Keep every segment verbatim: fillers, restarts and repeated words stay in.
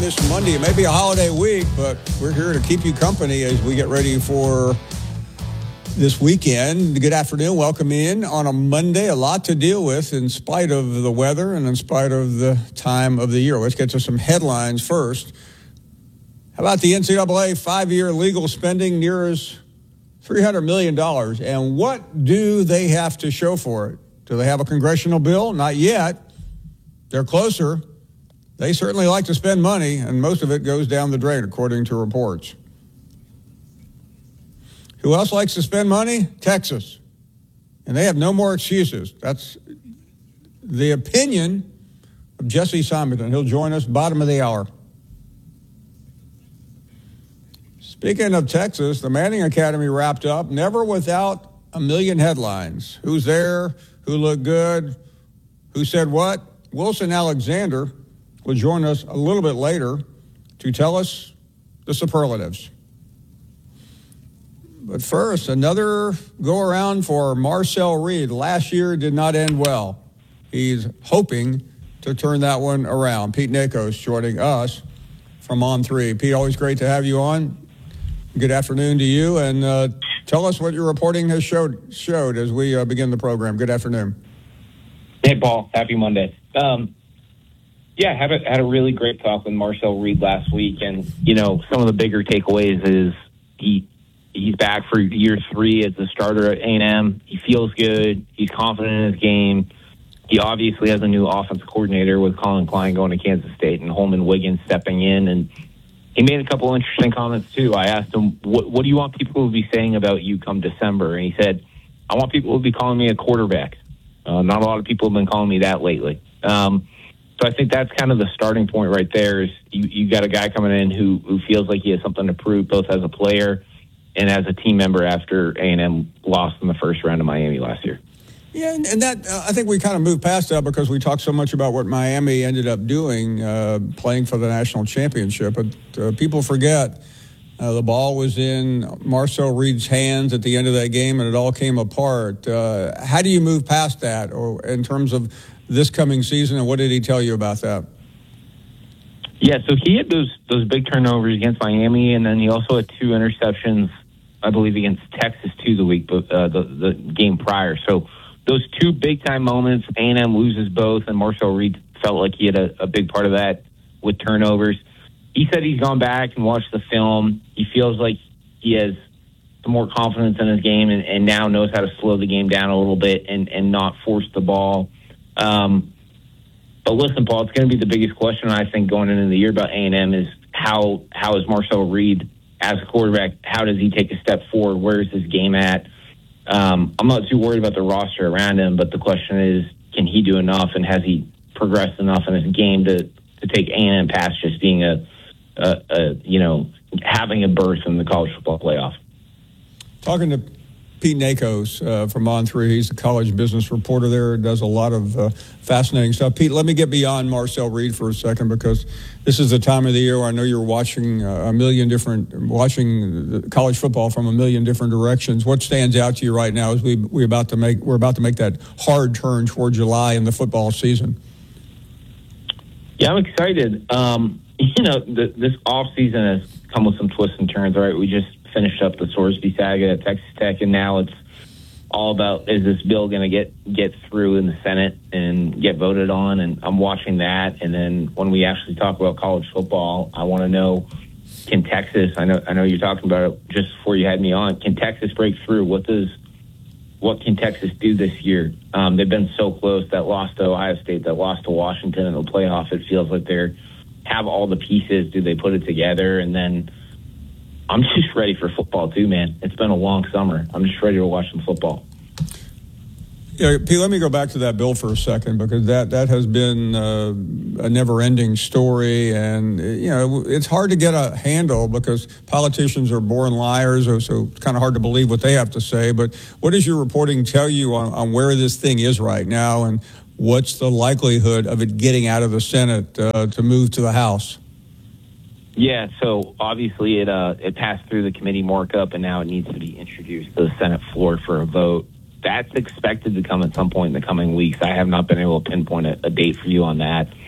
this Monday. It may be a holiday week, but we're here to keep you company as we get ready for this weekend. Good afternoon. Welcome in on a Monday. A lot to deal with in spite of the weather and in spite of the time of the year. Let's get to some headlines first. How about the N C double A five-year legal spending nears three hundred million dollars? And what do they have to show for it? Do they have a congressional bill? Not yet. They're closer. They certainly like to spend money, and most of it goes down the drain, according to reports. Who else likes to spend money? Texas. And they have no more excuses. That's the opinion of Jesse Simonton. He'll join us bottom of the hour. Speaking of Texas, the Manning Academy wrapped up, never without a million headlines. Who's there? Who looked good? Who said what? Wilson Alexander will join us a little bit later to tell us the superlatives. But first, another go-around for Marcel Reed. Last year did not end well. He's hoping to turn that one around. Pete Nakos joining us from On three. Pete, always great to have you on. Good afternoon to you, and uh, tell us what your reporting has showed showed as we uh, begin the program. Good afternoon. Hey, Paul. Happy Monday. Um, yeah, had a, had a really great talk with Marcel Reed last week, and, you know, some of the bigger takeaways is he he's back for year three as the starter at A and M. He feels good. He's confident in his game. He obviously has a new offensive coordinator with Colin Klein going to Kansas State and Holman Wiggins stepping in, and he made a couple interesting comments, too. I asked him, what, what do you want people to be saying about you come December? And he said, I want people to be calling me a quarterback. Uh, not a lot of people have been calling me that lately. Um, so I think that's kind of the starting point right there is you, you got a guy coming in who, who feels like he has something to prove both as a player and as a team member after A and M lost in the first round of Miami last year. Yeah, and, and that uh, I think we kind of moved past that because we talked so much about what Miami ended up doing, uh, playing for the national championship. But uh, people forget uh, the ball was in Marcel Reed's hands at the end of that game, and it all came apart. Uh, how do you move past that, or in terms of this coming season, and what did he tell you about that? Yeah, so he had those those big turnovers against Miami, and then he also had two interceptions, I believe, against Texas too the week, but uh, the the game prior. So those two big-time moments, A and M loses both, and Marcel Reed felt like he had a, a big part of that with turnovers. He said he's gone back and watched the film. He feels like he has some more confidence in his game and, and now knows how to slow the game down a little bit and, and not force the ball. Um, but listen, Paul, it's going to be the biggest question, I think, going into the year about A and M is how how is Marcel Reed as a quarterback, how does he take a step forward? Where is his game at? Um, I'm not too worried about the roster around him, but the question is, can he do enough, and has he progressed enough in his game to, to take A and M past just being a, a, a, you know, having a berth in the college football playoff? Talking to Pete Nakos uh, from On three, he's a college business reporter there, does a lot of uh, fascinating stuff. Pete, let me get beyond Marcel Reed for a second, because this is the time of the year where I know you're watching uh, a million different, watching college football from a million different directions. What stands out to you right now as we we about to make we're about to make that hard turn toward July in the football season? Yeah, I'm excited. Um, you know, the, this off season has come with some twists and turns. All right, we just finished up the Sorsby saga at Texas Tech, and now it's all about, is this bill going to get get through in the Senate and get voted on? And I'm watching that. And then when we actually talk about college football, I want to know, can Texas, I know I know you're talking about it just before you had me on, can Texas break through? What does what can Texas do this year? Um, they've been so close. That loss to Ohio State, that loss to Washington in the playoff, it feels like they're have all the pieces. Do they put it together? And then I'm just ready for football, too, man. It's been a long summer. I'm just ready to watch some football. Yeah, Pete, let me go back to that bill for a second, because that, that has been uh, a never-ending story. And, you know, it's hard to get a handle because politicians are born liars, so, so it's kind of hard to believe what they have to say. But what does your reporting tell you on, on where this thing is right now, and what's the likelihood of it getting out of the Senate uh, to move to the House? Yeah, so obviously it uh, it passed through the committee markup, and now it needs to be introduced to the Senate floor for a vote. That's expected to come at some point in the coming weeks. I have not been able to pinpoint a, a date for you on that.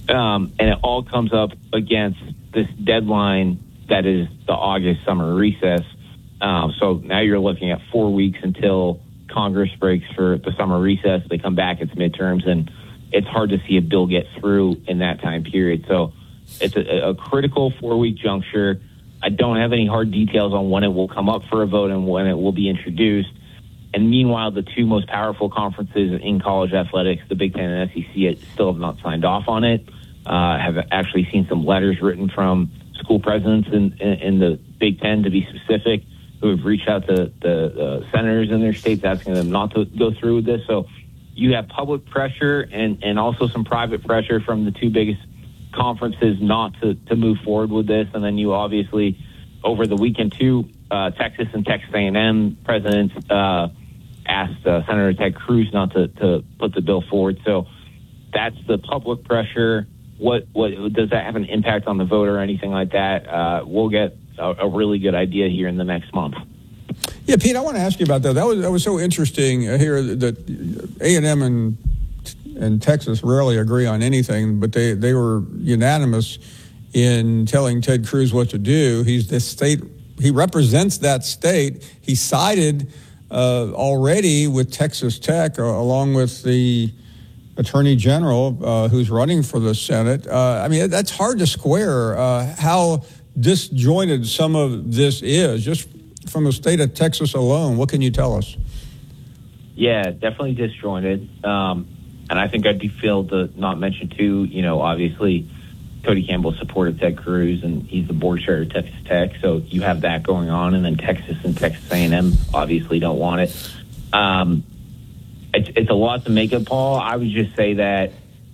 Um, and it all comes up against this deadline that is the August summer recess. Um, so now you're looking at four weeks until Congress breaks for the summer recess. They come back, it's midterms, and it's hard to see a bill get through in that time period. So it's a, a critical four-week juncture. I don't have any hard details on when it will come up for a vote and when it will be introduced. And meanwhile, the two most powerful conferences in college athletics, the Big Ten and S E C, still have not signed off on it. Uh, have actually seen some letters written from school presidents in, in, in the Big Ten, to be specific, who have reached out to the uh, senators in their states asking them not to go through with this. So you have public pressure and, and also some private pressure from the two biggest conferences not to, to move forward with this. And then you obviously, over the weekend too, uh, Texas and Texas A and M presidents uh, asked uh, Senator Ted Cruz not to, to put the bill forward. So that's the public pressure. What what does that have an impact on the vote or anything like that? Uh, we'll get a, a really good idea here in the next month. Yeah, Pete, I want to ask you about that. That was that was so interesting here that A and M and and Texas rarely agree on anything, but they, they were unanimous in telling Ted Cruz what to do. He's the state, he represents that state. He sided uh, already with Texas Tech, uh, along with the Attorney General uh, who's running for the Senate. Uh, I mean, that's hard to square uh, how disjointed some of this is, just from the state of Texas alone. What can you tell us? Yeah, definitely disjointed. Um, and I think I'd be failed to not mention, too, you know, obviously Cody Campbell supported Ted Cruz, and he's the board chair of Texas Tech, so you have that going on. And then Texas and Texas A and M obviously don't want it. Um, it's, it's a lot to make it, Paul. I would just say that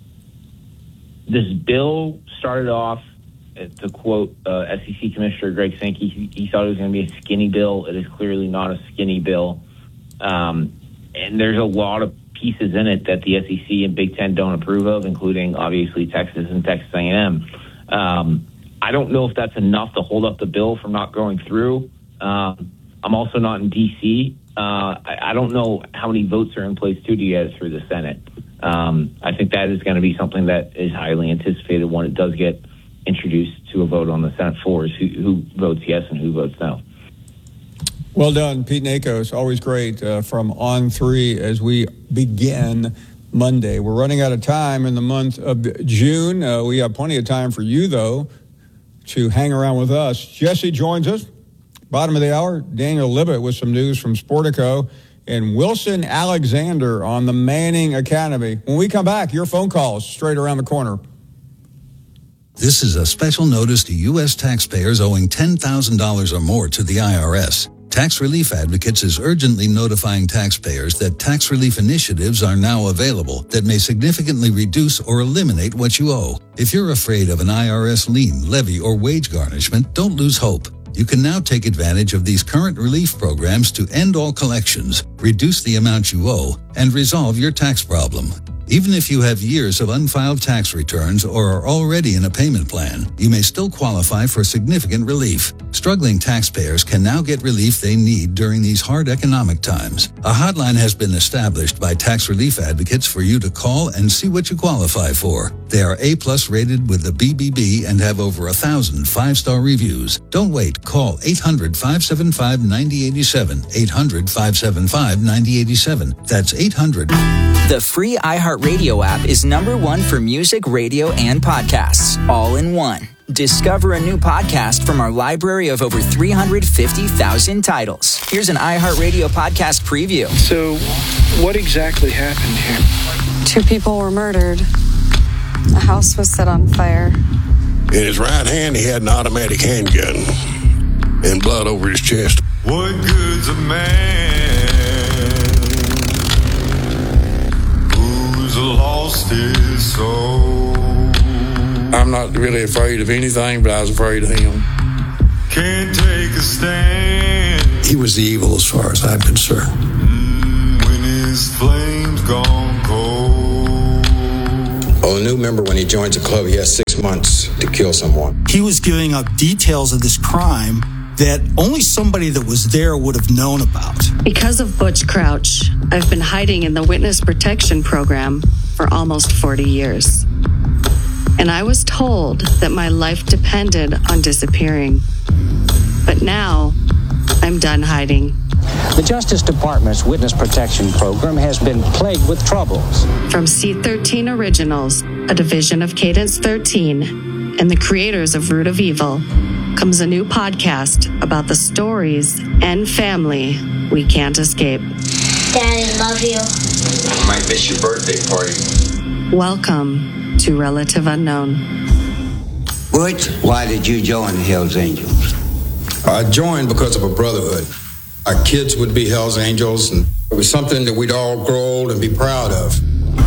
this bill started off, to quote uh, S E C Commissioner Greg Sankey, he, he thought it was going to be a skinny bill. It is clearly not a skinny bill. Um, and there's a lot of pieces in it that the S E C and Big Ten don't approve of, including obviously Texas and Texas A and M. Um, I don't know if that's enough to hold up the bill from not going through. Um, I'm also not in D C. Uh, I, I don't know how many votes are in place too to get it through the Senate. Um, I think that is going to be something that is highly anticipated when it does get introduced to a vote on the Senate floor, is who, who votes yes and who votes no. Well done, Pete Nakos. Always great uh, from On three as we begin Monday. We're running out of time in the month of June. Uh, we have plenty of time for you, though, to hang around with us. Jesse joins us. Bottom of the hour, Daniel Libet with some news from Sportico, and Wilson Alexander on the Manning Academy. When we come back, your phone calls straight around the corner. This is a special notice to U S taxpayers owing ten thousand dollars or more to the I R S. Tax Relief Advocates is urgently notifying taxpayers that tax relief initiatives are now available that may significantly reduce or eliminate what you owe. If you're afraid of an I R S lien, levy, or wage garnishment, don't lose hope. You can now take advantage of these current relief programs to end all collections, reduce the amount you owe, and resolve your tax problem. Even if you have years of unfiled tax returns or are already in a payment plan, you may still qualify for significant relief. Struggling taxpayers can now get relief they need during these hard economic times. A hotline has been established by Tax Relief Advocates for you to call and see what you qualify for. They are A-plus rated with the B B B and have over a thousand five-star reviews. Don't wait. Call eight hundred, five seven five, nine zero eight seven. eight hundred, five seven five, nine zero eight seven. That's eight hundred. The free iHeartRadio app is number one for music, radio, and podcasts, all in one. Discover a new podcast from our library of over three hundred fifty thousand titles. Here's an iHeartRadio podcast preview. So, what exactly happened here? Two people were murdered. A house was set on fire. In his right hand, he had an automatic handgun and blood over his chest. What good's a man who's lost his soul? I'm not really afraid of anything, but I was afraid of him. Can't take a stand. He was the evil as far as I'm concerned. Mm, when his flames gone cold. Oh, a new member, when he joins a club, he has six months to kill someone. He was giving up details of this crime that only somebody that was there would have known about. Because of Butch Crouch, I've been hiding in the Witness Protection Program for almost forty years. and I was told that my life depended on disappearing. But now, I'm done hiding. The Justice Department's Witness Protection Program has been plagued with troubles. From C thirteen Originals, a division of Cadence thirteen, and the creators of Root of Evil, comes a new podcast about the stories and family we can't escape. Daddy, love you. Might miss your birthday party. Welcome to Relative Unknown. Butch, why did you join the Hells Angels? I joined because of a brotherhood. Our kids would be Hells Angels, and it was something that we'd all grow old and be proud of.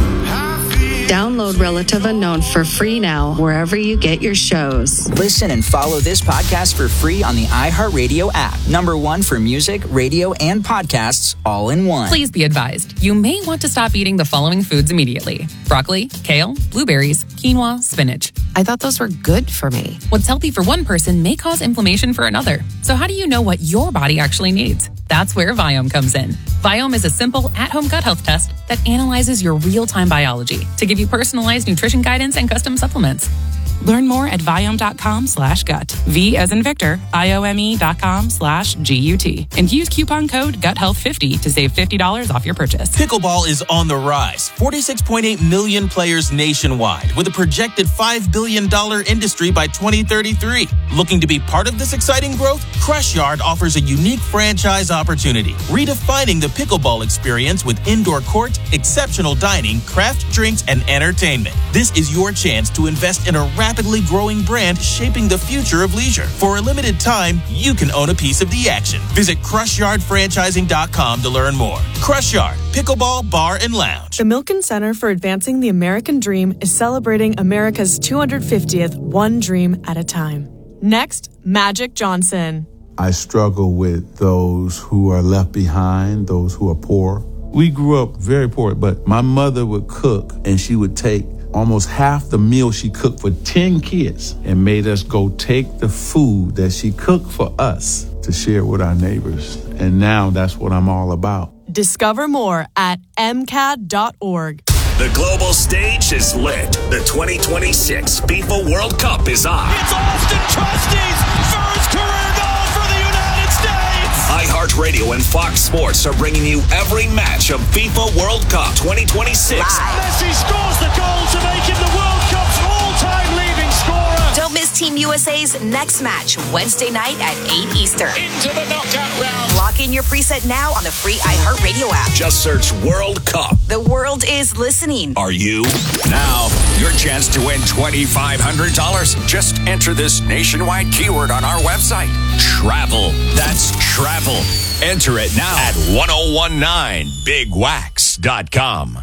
Download Relative Unknown for free now, wherever you get your shows. Listen and follow this podcast for free on the iHeartRadio app. Number one for music, radio, and podcasts all in one. Please be advised, you may want to stop eating the following foods immediately. Broccoli, kale, blueberries, quinoa, spinach. I thought those were good for me. What's healthy for one person may cause inflammation for another. So how do you know what your body actually needs? That's where Viome comes in. Viome is a simple, at-home gut health test that analyzes your real-time biology to give you personalized nutrition guidance and custom supplements. Learn more at Viome.com slash gut. V as in Victor, I-O-M-E dot com slash G-U-T. And use coupon code gut health fifty to save fifty dollars off your purchase. Pickleball is on the rise. forty-six point eight million players nationwide with a projected five billion dollars industry by twenty thirty-three. Looking to be part of this exciting growth? Crush Yard offers a unique franchise opportunity, redefining the pickleball experience with indoor court, exceptional dining, craft drinks, and entertainment. This is your chance to invest in a rapidly growing brand shaping the future of leisure. For a limited time, you can own a piece of the action. Visit crush yard franchising dot com to learn more. Crush Yard, pickleball, bar, and lounge. The Milken Center for Advancing the American Dream is celebrating America's two hundred fiftieth One Dream at a Time. Next, Magic Johnson. I struggle with those who are left behind, those who are poor. We grew up very poor, but my mother would cook, and she would take almost half the meal she cooked for ten kids and made us go take the food that she cooked for us to share with our neighbors. And now that's what I'm all about. Discover more at m c a d dot org. The global stage is lit. The twenty twenty-six FIFA World Cup is on. It's Austin Trusty's first career goal for the United States. iHeartRadio and Fox Sports are bringing you every match of FIFA World Cup twenty twenty-six. Live. Messi scores the goal to make him the World Cup's all-time leading scorer. Don't miss Team U S A's next match, Wednesday night at eight Eastern. Into the knockout round. Lock in your preset now on the free iHeartRadio app. Just search World Cup. The world is listening. Are you? Now, your chance to win twenty-five hundred dollars. Just enter this nationwide keyword on our website. Travel. That's travel. Enter it now at ten nineteen big wax dot com.